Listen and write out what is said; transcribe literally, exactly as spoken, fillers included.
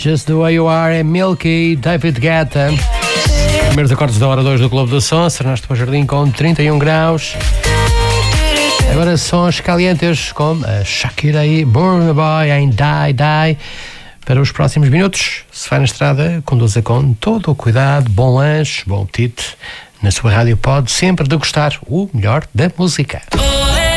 Just the Way You Are, é Milky, David Guetta. Primeiros acordes da hora dois do Globo do Som, Ernesto Jardim com trinta e um graus. Agora sons calientes com a Shakira e Burna Boy em Die Die. Para os próximos minutos, se vai na estrada, conduza com todo o cuidado, bom lanche, bom apetite. Na sua rádio pode sempre degustar o melhor da música.